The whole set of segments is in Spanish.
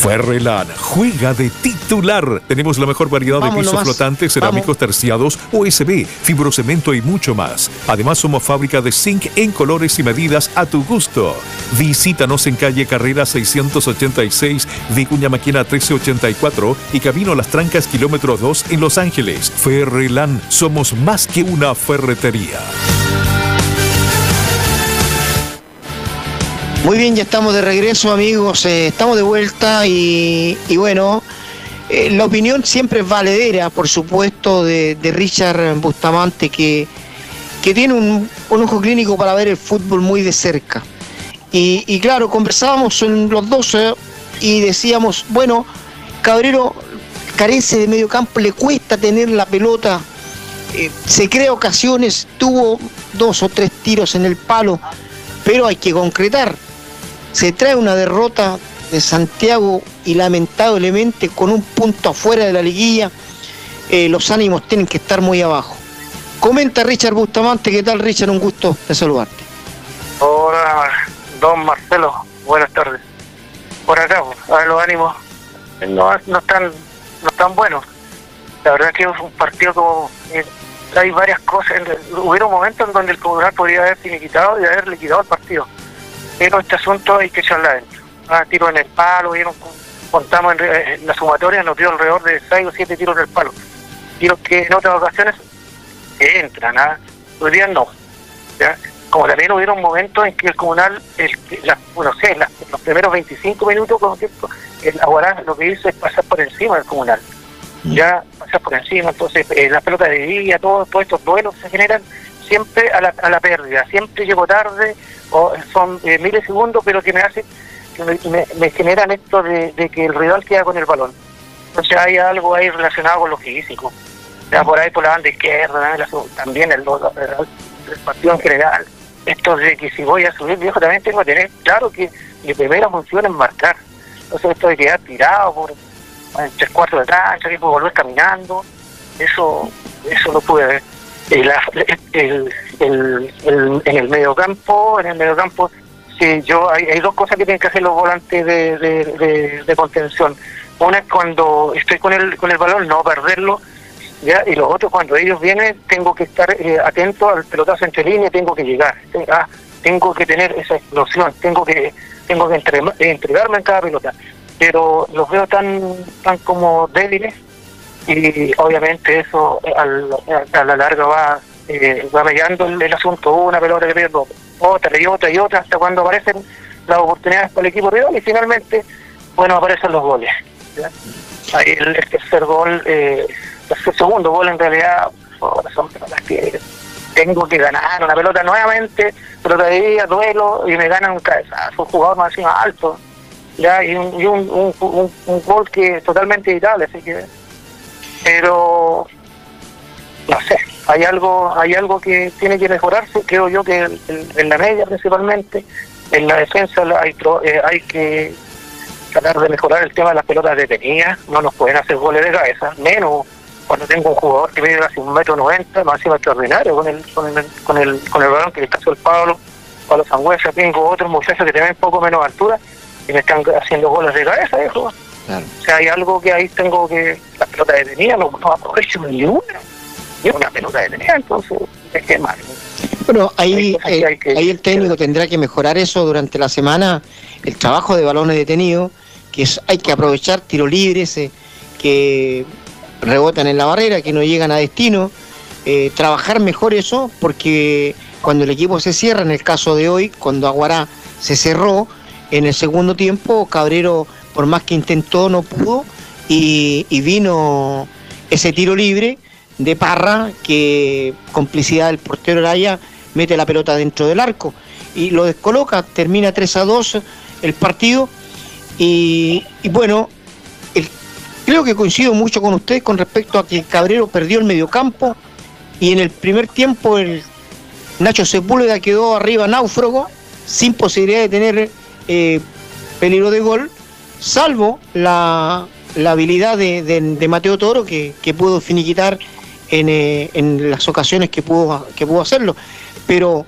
Ferrelan juega de titular. Tenemos la mejor variedad de pisos flotantes, cerámicos terciados, OSB, fibrocemento y mucho más. Además, somos fábrica de zinc en colores y medidas a tu gusto. Visítanos en calle Carrera 686, Vicuña Maquena 1384 y Camino Las Trancas, kilómetro 2 en Los Ángeles. Ferrelan, somos más que una ferretería. Muy bien, ya estamos de regreso, amigos, estamos de vuelta y bueno, la opinión siempre es valedera, por supuesto, de Richard Bustamante, que tiene un ojo clínico para ver el fútbol muy de cerca. Y claro, conversábamos los dos y decíamos, bueno, Cabrero carece de medio campo, le cuesta tener la pelota, se crea ocasiones, tuvo 2 o 3 tiros en el palo, pero hay que concretar. Se trae una derrota de Santiago y lamentablemente con un punto afuera de la liguilla, los ánimos tienen que estar muy abajo. Comenta Richard Bustamante. ¿Qué tal, Richard? Un gusto de saludarte. Hola, don Marcelo, buenas tardes. Por acá, a ver, los ánimos no están buenos. La verdad que es un partido como... hay varias cosas. Hubieron momentos en donde el Comunal podría haber finiquitado y haberle quitado el partido. Pero este asunto hay que echarla adentro. Tiro en el palo, contamos en la sumatoria, nos dio alrededor de 6 o 7 tiros en el palo. Tiros que en otras ocasiones entran, hoy día no. ¿Ya? Como también hubieron momentos en que el Comunal, los primeros 25 minutos, el Aguará lo que hizo es pasar por encima del Comunal. Ya pasar por encima, entonces las pelotas de día, todos estos duelos se generan siempre a la pérdida, siempre llego tarde, o son milisegundos, pero que me generan esto de que el rival queda con el balón. Entonces hay algo ahí relacionado con lo físico. Ya por ahí por la banda izquierda, también el partido en general, esto de que si voy a subir, viejo, también tengo que tener claro que mi primera función es marcar. Entonces esto de quedar tirado por 3/4 de cancha, que puedo volver caminando, eso lo pude ver. En el mediocampo, sí, hay 2 cosas que tienen que hacer los volantes de contención. Una es cuando estoy con el balón, no perderlo, ¿ya? Y lo otro, cuando ellos vienen, tengo que estar atento al pelotazo entre líneas, tengo que llegar, tengo que tener esa explosión, tengo que entregarme en cada pelota. Pero los veo tan como débiles, y obviamente eso a la larga va mellando el asunto. Una pelota que pierdo, otra y otra, hasta cuando aparecen las oportunidades para el equipo rival y finalmente, bueno, aparecen los goles, ¿ya? Ahí el tercer gol, el segundo gol en realidad, son pelotas que tengo que ganar una pelota nuevamente, pelota de día, duelo, y me ganan un cabezazo, un jugador más alto, ya, y un gol que es totalmente evitable, así que... Pero no sé, hay algo que tiene que mejorarse. Creo yo que en la media principalmente, en la defensa hay que tratar de mejorar el tema de las pelotas detenidas. No nos pueden hacer goles de cabeza, menos cuando tengo un jugador que mide casi 1,90 m, más encima extraordinario con el balón, que le caso el Pablo Sangüesa. Tengo otros muchachos que tienen un poco menos altura y me están haciendo goles de cabeza, viejo. Claro. O sea, hay algo que ahí tengo que... Las pelotas detenidas no aprovecho ni una pelota detenida, entonces es que mal. Bueno, ahí el técnico tendrá que mejorar eso durante la semana, el trabajo de balones detenidos, hay que aprovechar tiros libres que rebotan en la barrera, que no llegan a destino, trabajar mejor eso, porque cuando el equipo se cierra, en el caso de hoy, cuando Aguará se cerró, en el segundo tiempo Cabrero, por más que intentó, no pudo, y vino ese tiro libre de Parra, que complicidad del portero Araya, mete la pelota dentro del arco y lo descoloca. Termina 3-2 el partido, y bueno, creo que coincido mucho con usted con respecto a que Cabrero perdió el mediocampo, y en el primer tiempo el Nacho Sepúlveda quedó arriba náufrago, sin posibilidad de tener peligro de gol, salvo la habilidad de Mateo Toro, que pudo finiquitar en las ocasiones que pudo hacerlo, pero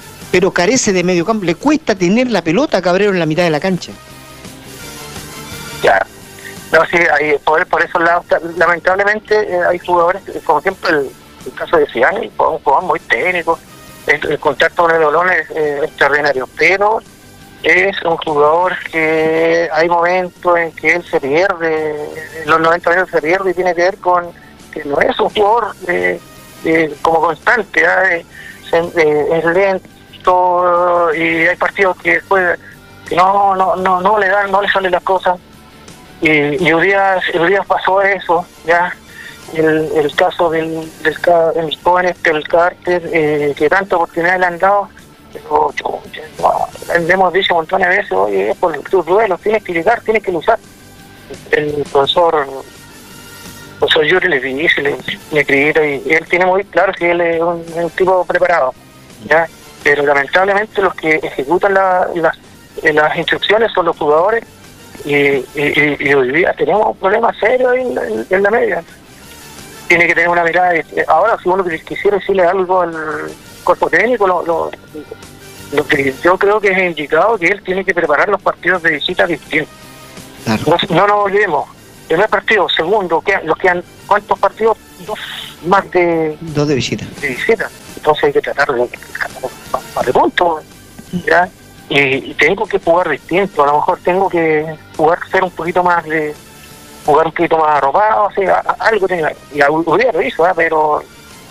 carece de medio campo, le cuesta tener la pelota a Cabrero en la mitad de la cancha. Ya. No, sí, por esos lados, lamentablemente, hay jugadores, como siempre el caso de Zidane, un jugador muy técnico, el contacto con el balón es extraordinario, pero es un jugador que hay momentos en que él se pierde, en los 90 minutos se pierde, y tiene que ver con que no es un jugador como constante, es lento, y hay partidos que después que no le salen las cosas, y hoy día pasó eso, ya. El caso del joven del Carter, que tanta oportunidad le han dado, pero le hemos dicho montones de veces, oye, por tus duelos tienes que llegar, tienes que luchar. El profesor Yuri le dice, le grita, y él tiene muy claro que él es un tipo preparado, ya. Pero lamentablemente los que ejecutan las instrucciones son los jugadores, y hoy día tenemos un problema serio en la media. Tiene que tener una mirada. Ahora, si uno quisiera decirle algo al cuerpo técnico, lo que yo creo que es indicado, que él tiene que preparar los partidos de visita distintos. Claro. No nos olvidemos. Primer partido, segundo, ¿cuántos partidos? Dos de visita. Entonces hay que tratar de par de puntos, ¿ya? Y tengo que jugar distinto. A lo mejor tengo que jugar un poquito más arropado, o sea, algo tenía. Y hubiera lo hizo, pero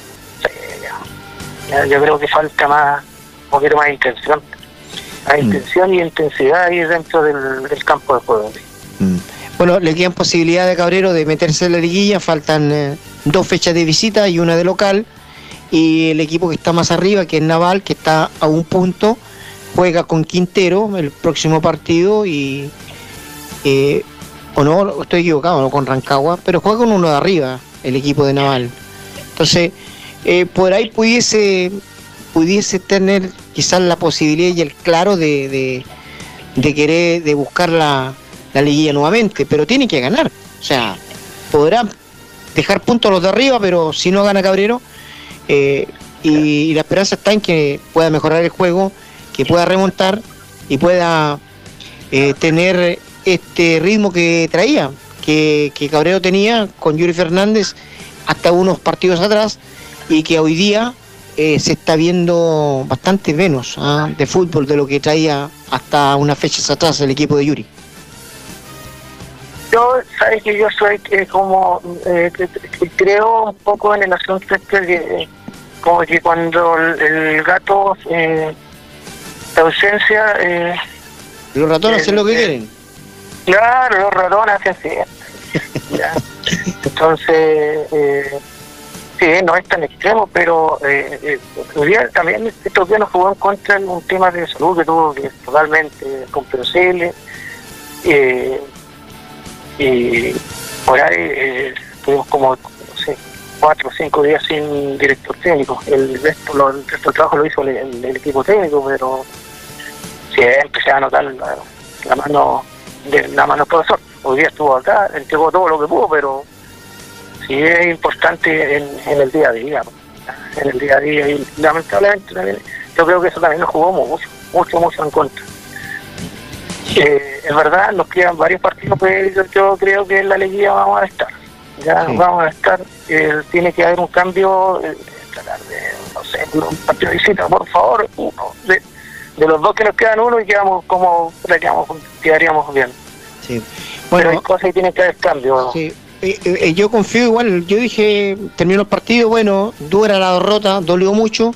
yo creo que falta un poquito más de intención. Intención y intensidad ahí dentro del campo de juego. Bueno, le quedan posibilidades a Cabrero de meterse en la liguilla, faltan 2 fechas de visita y una de local, y el equipo que está más arriba, que es Naval, que está a 1 punto, juega con Quintero el próximo partido, y o no, estoy equivocado, no con Rancagua, pero juega con uno de arriba, el equipo de Naval. Entonces, por ahí pudiese tener quizás la posibilidad y el claro de querer, de buscar la liguilla nuevamente, pero tiene que ganar. O sea, podrá dejar puntos los de arriba, pero si no gana Cabrero, y la esperanza está en que pueda mejorar el juego, que pueda remontar y pueda tener este ritmo que traía, que Cabrero tenía con Yuri Fernández hasta unos partidos atrás, y que hoy día se está viendo bastante menos de fútbol de lo que traía hasta unas fechas atrás el equipo de Yuri. Sabes que yo soy como creo un poco en el asunto como que cuando el gato la ausencia, los ratones hacen lo que quieren. Claro, los ratones hacen así. Entonces, sí, no es tan extremo, pero hoy día también estos días nos jugó en contra en un tema de salud que tuvo, que es totalmente comprensible. Y por ahí tuvimos como, no sé, 4 o 5 días sin director técnico. El resto del trabajo lo hizo el equipo técnico, pero siempre se va a notar la mano del profesor. Hoy día estuvo acá, entregó todo lo que pudo, pero sí es importante en el día a día. En el día a día, y lamentablemente también, yo creo que eso también nos jugó mucho en contra. Es verdad, nos quedan varios partidos, pero yo creo que en la liguilla vamos a estar. Sí. Vamos a estar. Tiene que haber un cambio, tratar de, no sé, un partido de visita, por favor, uno de los 2 que nos quedan, uno, y quedaríamos bien. Sí. Bueno, pero hay cosas y tiene que haber cambio. Sí. Yo confío igual, yo dije, terminó el partido, bueno, dura la derrota, dolió mucho,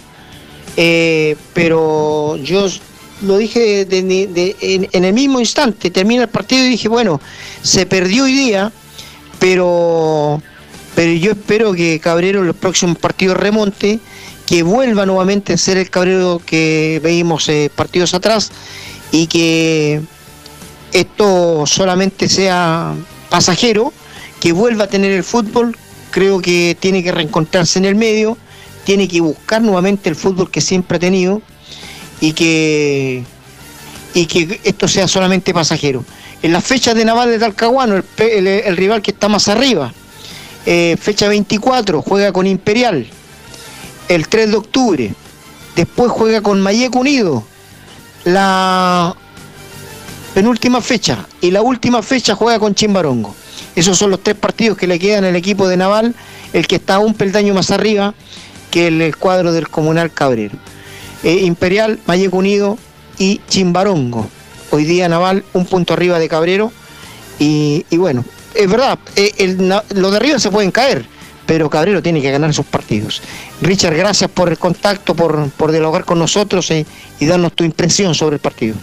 pero yo lo dije en el mismo instante, termina el partido y dije, bueno, se perdió hoy día, pero yo espero que Cabrero en los próximos partidos remonte, que vuelva nuevamente a ser el Cabrero que veíamos partidos atrás, y que esto solamente sea pasajero, que vuelva a tener el fútbol. Creo que tiene que reencontrarse en el medio, tiene que buscar nuevamente el fútbol que siempre ha tenido, y que esto sea solamente pasajero. En las fechas de Naval de Talcahuano, el rival que está más arriba, fecha 24, juega con Imperial el 3 de octubre, después juega con Mayeco Unido penúltima fecha, y la última fecha juega con Chimbarongo. Esos son los 3 partidos que le quedan al equipo de Naval, el que está un peldaño más arriba que el cuadro del Comunal Cabrero. Imperial, Mayeco Unido y Chimbarongo. Hoy día Naval un punto arriba de Cabrero, y bueno, es verdad, los de arriba se pueden caer, pero Cabrero tiene que ganar sus partidos. Richard, gracias por el contacto, por dialogar con nosotros y darnos tu impresión sobre el partido.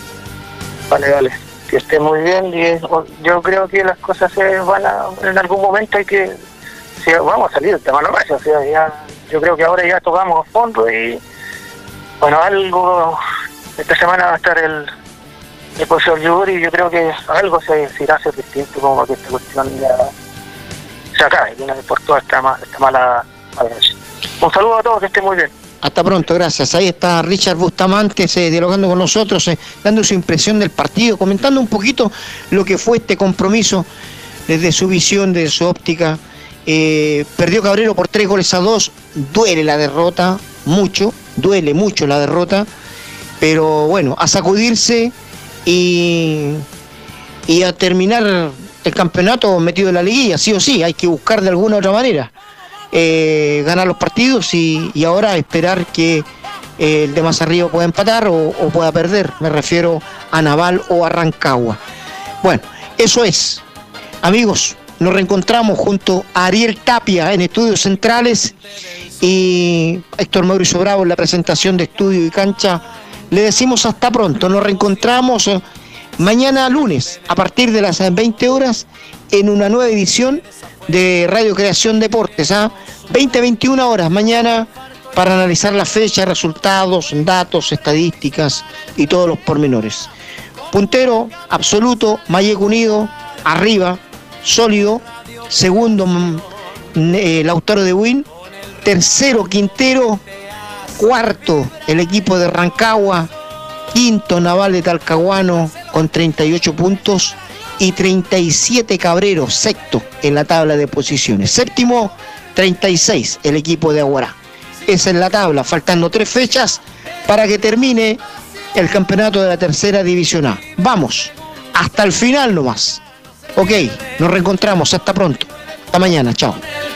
Vale, que esté muy bien, y yo creo que las cosas se van en algún momento vamos a salir de mala racha, o sea, yo creo que ahora ya tocamos a fondo, y bueno, esta semana va a estar el profesor Yuri, y yo creo que algo se irá a hacer distinto, como que esta cuestión ya se acabe de una vez por todas esta mala noche. Un saludo a todos, que estén muy bien. Hasta pronto, gracias. Ahí está Richard Bustamante dialogando con nosotros, dando su impresión del partido, comentando un poquito lo que fue este compromiso desde su visión, desde su óptica. Perdió Cabrero por 3-2, duele la derrota, duele mucho la derrota, pero bueno, a sacudirse y a terminar el campeonato metido en la liguilla, sí o sí, hay que buscar de alguna otra manera ganar los partidos, y ahora esperar que el de más arriba pueda empatar o pueda perder, me refiero a Naval o a Rancagua. Bueno, eso es, amigos, nos reencontramos junto a Ariel Tapia en Estudios Centrales y Héctor Mauricio Bravo en la presentación de Estudio y Cancha. Le decimos hasta pronto, nos reencontramos mañana lunes a partir de las 20 horas en una nueva edición de Radio Creación Deportes, 20-21 horas mañana, para analizar la fecha, resultados, datos, estadísticas y todos los pormenores. Puntero absoluto, Mayeco Unido, arriba, sólido. Segundo, Lautaro de Buin. Tercero, Quintero. Cuarto, el equipo de Rancagua. Quinto, Naval de Talcahuano con 38 puntos. Y 37 Cabrero, sexto en la tabla de posiciones. Séptimo, 36 el equipo de Aguará. Esa es la tabla, faltando 3 fechas para que termine el campeonato de la tercera división A. Vamos, hasta el final nomás. Ok, nos reencontramos, hasta pronto. Hasta mañana, chao.